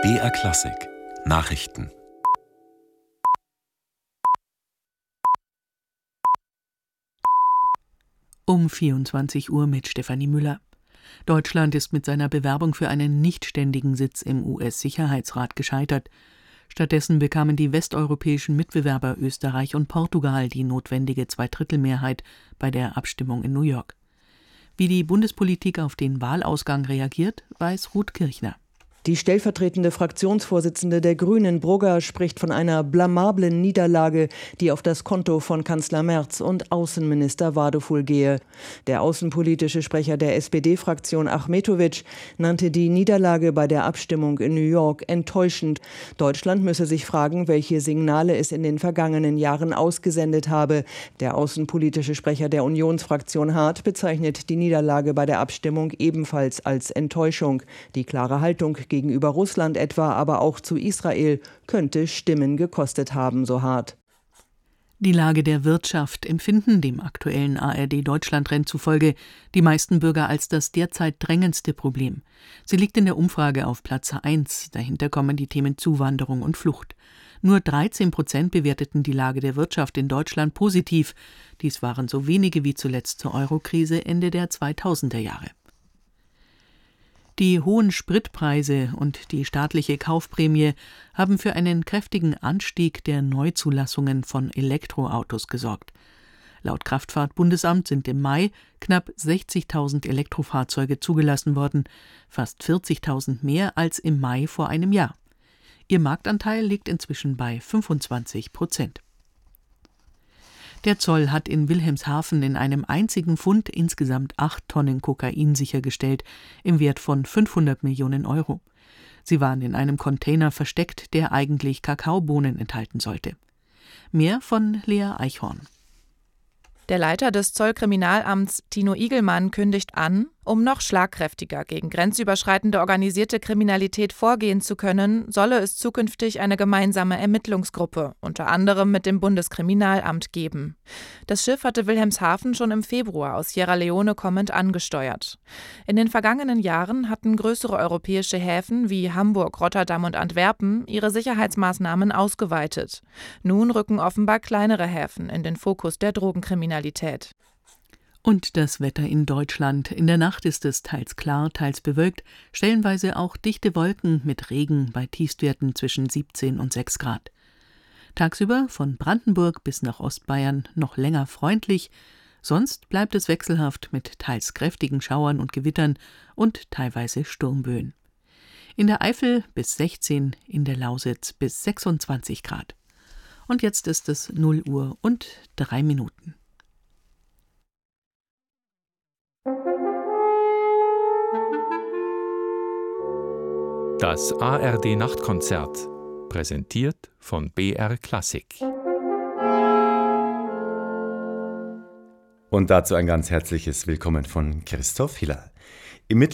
BR Klassik Nachrichten. Um 24 Uhr mit Stefanie Müller. Deutschland ist mit seiner Bewerbung für einen nichtständigen Sitz im US-Sicherheitsrat gescheitert. Stattdessen bekamen die westeuropäischen Mitbewerber Österreich und Portugal die notwendige Zweidrittelmehrheit bei der Abstimmung in New York. Wie die Bundespolitik auf den Wahlausgang reagiert, weiß Ruth Kirchner. Die stellvertretende Fraktionsvorsitzende der Grünen, Brugger, spricht von einer blamablen Niederlage, die auf das Konto von Kanzler Merz und Außenminister Wadefuhl gehe. Der außenpolitische Sprecher der SPD-Fraktion, Achmetović, nannte die Niederlage bei der Abstimmung in New York enttäuschend. Deutschland müsse sich fragen, welche Signale es in den vergangenen Jahren ausgesendet habe. Der außenpolitische Sprecher der Unionsfraktion Hart bezeichnet die Niederlage bei der Abstimmung ebenfalls als Enttäuschung. Die klare Haltung gegenüber Russland etwa, aber auch zu Israel, könnte Stimmen gekostet haben, so Hart. Die Lage der Wirtschaft empfinden dem aktuellen ARD-Deutschland-Rennen zufolge die meisten Bürger als das derzeit drängendste Problem. Sie liegt in der Umfrage auf Platz 1. Dahinter kommen die Themen Zuwanderung und Flucht. Nur 13% bewerteten die Lage der Wirtschaft in Deutschland positiv. Dies waren so wenige wie zuletzt zur Euro-Krise Ende der 2000er Jahre. Die hohen Spritpreise und die staatliche Kaufprämie haben für einen kräftigen Anstieg der Neuzulassungen von Elektroautos gesorgt. Laut Kraftfahrtbundesamt sind im Mai knapp 60.000 Elektrofahrzeuge zugelassen worden, fast 40.000 mehr als im Mai vor einem Jahr. Ihr Marktanteil liegt inzwischen bei 25%. Der Zoll hat in Wilhelmshaven in einem einzigen Fund insgesamt 8 Tonnen Kokain sichergestellt, im Wert von 500 Millionen Euro. Sie waren in einem Container versteckt, der eigentlich Kakaobohnen enthalten sollte. Mehr von Lea Eichhorn. Der Leiter des Zollkriminalamts, Tino Igelmann, kündigt an, um noch schlagkräftiger gegen grenzüberschreitende organisierte Kriminalität vorgehen zu können, solle es zukünftig eine gemeinsame Ermittlungsgruppe, unter anderem mit dem Bundeskriminalamt, geben. Das Schiff hatte Wilhelmshaven schon im Februar aus Sierra Leone kommend angesteuert. In den vergangenen Jahren hatten größere europäische Häfen wie Hamburg, Rotterdam und Antwerpen ihre Sicherheitsmaßnahmen ausgeweitet. Nun rücken offenbar kleinere Häfen in den Fokus der Drogenkriminalität. Und das Wetter in Deutschland. In der Nacht ist es teils klar, teils bewölkt, stellenweise auch dichte Wolken mit Regen bei Tiefstwerten zwischen 17 und 6 Grad. Tagsüber von Brandenburg bis nach Ostbayern noch länger freundlich, sonst bleibt es wechselhaft mit teils kräftigen Schauern und Gewittern und teilweise Sturmböen. In der Eifel bis 16, in der Lausitz bis 26 Grad. Und jetzt ist es 0 Uhr und 3 Minuten. Das ARD-Nachtkonzert, präsentiert von BR Klassik. Und dazu ein ganz herzliches Willkommen von Christoph Hiller.